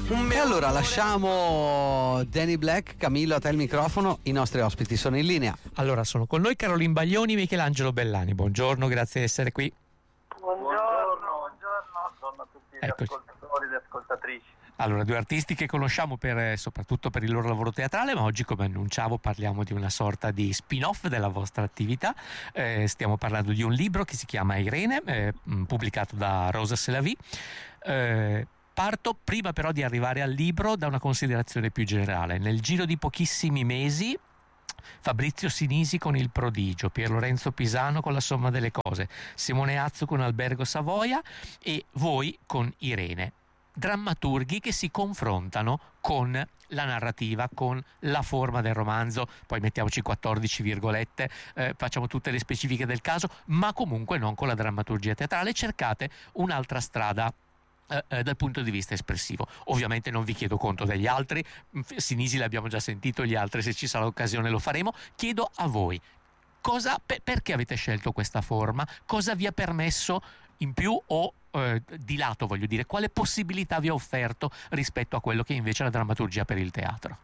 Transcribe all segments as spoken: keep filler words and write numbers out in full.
E allora lasciamo Danny Black. Camillo, a te il microfono, i nostri ospiti sono in linea. Allora sono con noi Caroline Baglioni e Michelangelo Bellani. Buongiorno, grazie di essere qui. Buongiorno, buongiorno, buongiorno a tutti gli Eccoci. ascoltatori e le ascoltatrici. Allora, due artisti che conosciamo per, soprattutto per il loro lavoro teatrale, ma oggi, come annunciavo, parliamo di una sorta di spin-off della vostra attività. Eh, stiamo parlando di un libro che si chiama Irene, eh, pubblicato da Rosa Selavi. Eh, parto prima però di arrivare al libro da una considerazione più generale. Nel giro di pochissimi mesi Fabrizio Sinisi con Il Prodigio, Pier Lorenzo Pisano con La Somma delle Cose, Simone Azzo con Albergo Savoia e voi con Irene. Drammaturghi che si confrontano con la narrativa, con la forma del romanzo, poi mettiamoci quattordici virgolette, eh, facciamo tutte le specifiche del caso, ma comunque non con la drammaturgia teatrale. Cercate un'altra strada eh, eh, dal punto di vista espressivo. Ovviamente non vi chiedo conto degli altri, Sinisi l'abbiamo già sentito, gli altri se ci sarà l'occasione lo faremo. Chiedo a voi, cosa, per, perché avete scelto questa forma? Cosa vi ha permesso in più o eh, di lato, voglio dire, quale possibilità vi ha offerto rispetto a quello che invece è la drammaturgia per il teatro?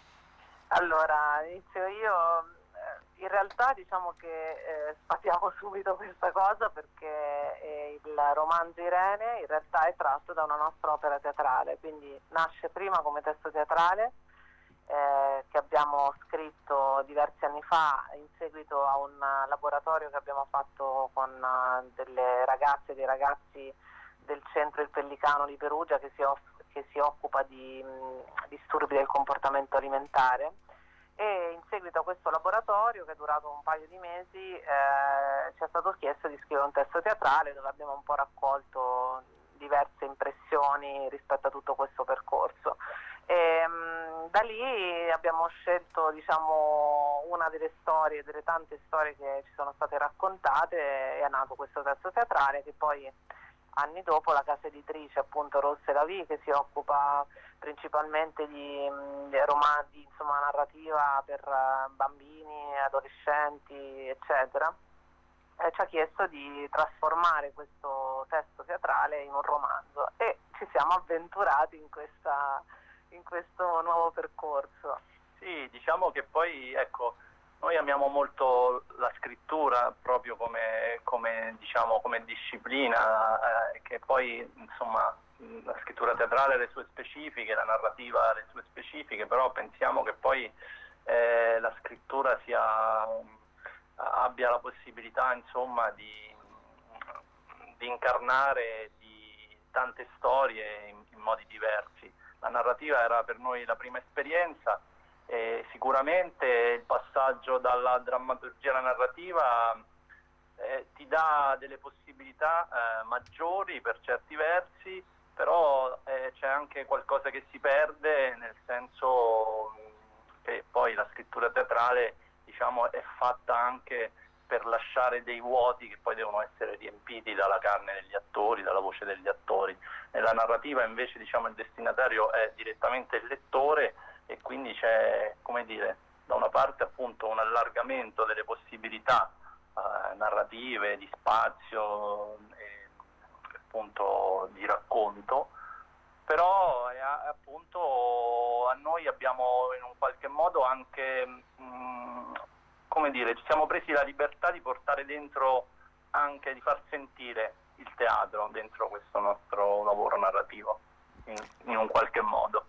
Allora, inizio io. In realtà diciamo che eh, spatiamo subito questa cosa perché eh, il romanzo Irene in realtà è tratto da una nostra opera teatrale, quindi nasce prima come testo teatrale eh, che abbiamo scritto diversi anni fa in seguito a un laboratorio che abbiamo fatto con uh, delle ragazze e dei ragazzi del centro Il Pellicano di Perugia che si, off- che si occupa di mh, disturbi del comportamento alimentare. E in seguito a questo laboratorio, che è durato un paio di mesi, eh, ci è stato chiesto di scrivere un testo teatrale dove abbiamo un po' raccolto diverse impressioni rispetto a tutto questo percorso. E, mh, da lì abbiamo scelto, diciamo, una delle storie, delle tante storie che ci sono state raccontate, e è nato questo testo teatrale che poi anni dopo la casa editrice, appunto Rosa Selavi, che si occupa principalmente di, di romanzi, insomma, narrativa per uh, bambini, adolescenti, eccetera, e ci ha chiesto di trasformare questo testo teatrale in un romanzo e ci siamo avventurati in questa in questo nuovo percorso. Sì, diciamo che poi, ecco, noi amiamo molto la scrittura proprio come, come, diciamo, come disciplina, eh, che poi, insomma, la scrittura teatrale ha le sue specifiche, la narrativa ha le sue specifiche, però pensiamo che poi eh, la scrittura sia, abbia la possibilità, insomma, di, di incarnare di tante storie in, in modi diversi. La narrativa era per noi la prima esperienza. E sicuramente il passaggio dalla drammaturgia alla narrativa eh, ti dà delle possibilità eh, maggiori per certi versi, però eh, c'è anche qualcosa che si perde, nel senso che poi la scrittura teatrale, diciamo, è fatta anche per lasciare dei vuoti che poi devono essere riempiti dalla carne degli attori, dalla voce degli attori. Nella narrativa invece, diciamo, il destinatario è direttamente il lettore e quindi c'è, come dire, da una parte appunto un allargamento delle possibilità eh, narrative, di spazio, e, appunto di racconto, però è, appunto a noi abbiamo in un qualche modo anche, mh, come dire, ci siamo presi la libertà di portare dentro, anche di far sentire il teatro dentro questo nostro lavoro narrativo, in, in un qualche modo.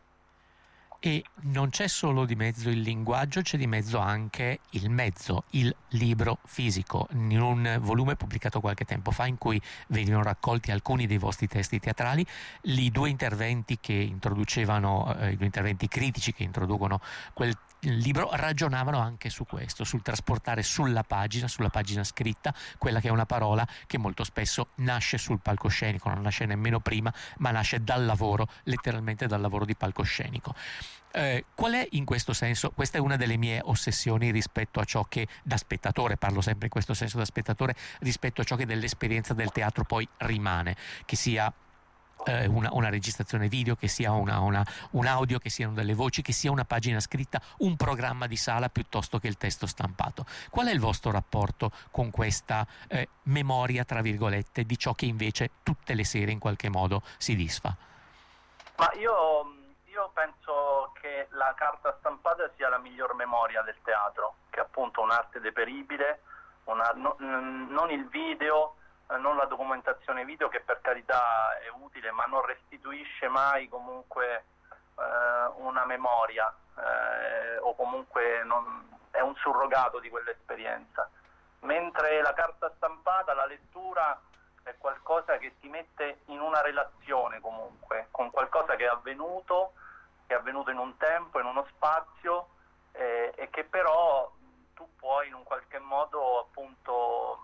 E non c'è solo di mezzo il linguaggio, c'è di mezzo anche il mezzo, il libro fisico. In un volume pubblicato qualche tempo fa in cui venivano raccolti alcuni dei vostri testi teatrali, i due interventi che introducevano, eh, i due interventi critici che introducono quel libro ragionavano anche su questo, sul trasportare sulla pagina, sulla pagina scritta, quella che è una parola che molto spesso nasce sul palcoscenico, non nasce nemmeno prima, ma nasce dal lavoro, letteralmente dal lavoro di palcoscenico. Eh, qual è in questo senso, questa è una delle mie ossessioni rispetto a ciò che, da spettatore, parlo sempre in questo senso da spettatore, rispetto a ciò che dell'esperienza del teatro poi rimane, che sia eh, una, una registrazione video, che sia una, una, un audio, che siano delle voci, che sia una pagina scritta, un programma di sala piuttosto che il testo stampato. Qual è il vostro rapporto con questa eh, memoria, tra virgolette, di ciò che invece tutte le sere in qualche modo si disfa? Ma io io penso che la carta stampata sia la miglior memoria del teatro, che è appunto un'arte deperibile, una, no, non il video, non la documentazione video, che per carità è utile, ma non restituisce mai comunque eh, una memoria eh, o comunque non, è un surrogato di quell'esperienza. Mentre la carta stampata, la lettura, è qualcosa che ti mette in una relazione comunque con qualcosa che è avvenuto, che è avvenuto in un tempo, in uno spazio, eh, e che però tu puoi in un qualche modo appunto